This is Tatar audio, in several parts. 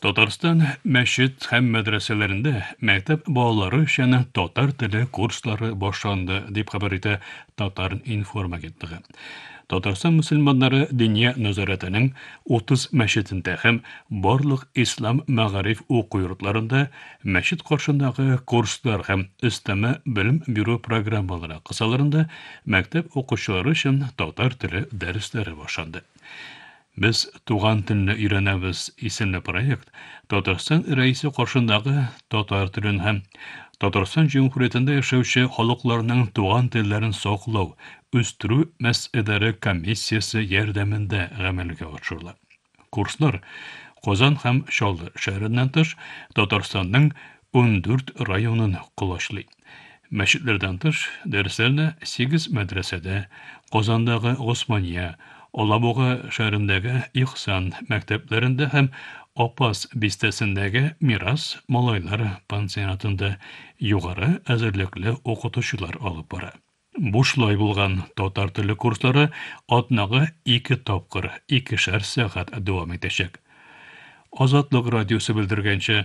Татарстан мәчет һәм мәдрәсәләрендә мәктәп балалары өчен татар теле курслары башланды, дип хәбәр итә Татар информ агентлыгы. Татарстан мөселманнары Дөнья нәзарәтенең 30 мәчетендә һәм барлык ислам мәгариф уку йортларында мәчет каршындагы курслар һәм өстәмә белем бирү программалары кысаларында мәктәп укучылары өчен татар теле дәресләре башланды. Без туган телне өйрәнәбез исемле проект Татарстан рәисе каршындагы татар телен һәм Татарстан Җумһуриятендә яшәүче халыкларның туган телләрен саклау, үстерү мәсьәләләре комиссиясе ярдәмендә гамәлгә ашырыла. Курслар Казан һәм Чаллы шәһәреннән тыш Татарстанның 14 районын кулашлый. Мәчетләрдән тыш дәресләрне 8 мәдрәсәдә, Казандагы Госмания, Алабуга шәһәрендәге Ихсан мәктәпләрендә һәм Апас бистәсендәге Мирас малайлар пансионатында югары әзерлекле укытучылар алып бара. Бушлай булган татар теле курслары атнага 2 тапкыр 2 сәгать дәвам итәчәк. Азатлык радиосы белдергәнчә,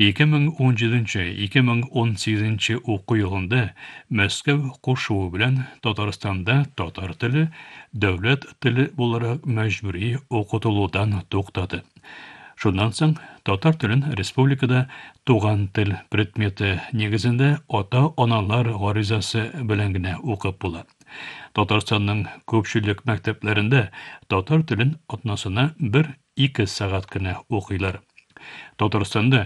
2017-2018 уку елында Мәскәү кушуы белән Татарстанда татар теле дәүләт теле буларак мәҗбүри укытылудан туктады. Шуннан соң татар телен республикада туган тел предметы нигезендә ата-аналар гаризасы белән генә укып була. Татарстанның күпчелек мәктәпләрендә татар телен атнасына 1-2 сәгать кенә укыйлар. Татарстанда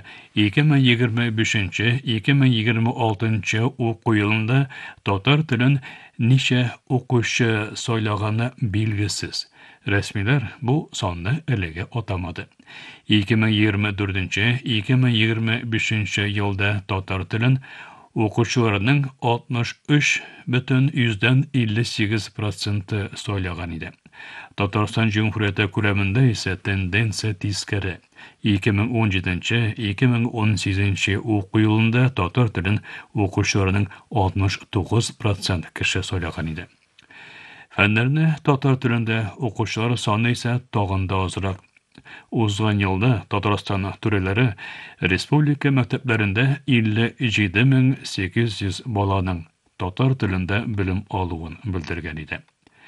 2025-2026 уку елында татар телен ничә укучы сайлаганы билгесез. Рәсмиләр бу санны әлегә атамады. 2024-2025 елда татар телен укучыларның 63,58% сайлаган иде. Татарстан Җумһурияте күләмендә исә тенденция тискәре. 2017-2018 уку елында татар телен укучыларның 69% кеше сайлаган иде. Фәннәрне татар телендә укучылар саны исә тагын да азрак. Узган елда Татарстан түрәләре республика мәктәпләрендә 57800 баланың татар телендә белем алуын белдергән иде.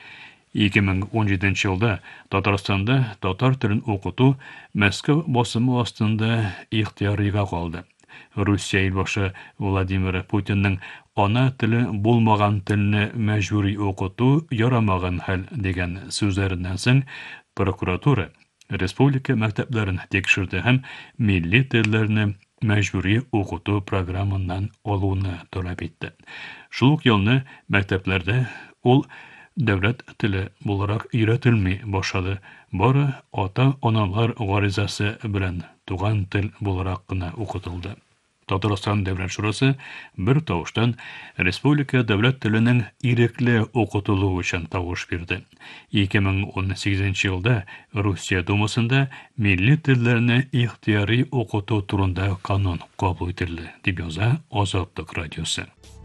2017 елда Татарстанда татар телен укыту Мәскәү басымы астында ихтыярыга калды. Русия илбашы Владимир Путинның ана теле булмаган телне мәҗбүри укыту ярамаган хәл дигән сүзләреннән соң прокуратура республика мәктәпләрен тикшерде һәм милли телләрне мәҗбүри укыту программасыннан алуны таләп итте. Шул ук елны мәктәпләрдә ул дәүләт теле буларак өйрәтелми башлады. Бары ата-аналар гаризасы белән туган тел буларак кына укытылды. Татарстан Дәүләт Шурасы бер тавыштан республика дәүләт теленең ирекле укытылуы өчен тавыш бирде. 2018 елда Русия Думасында милли телләрне ихтыяри укыту турында канун кабул ителде, дип яза Азатлык радиосы.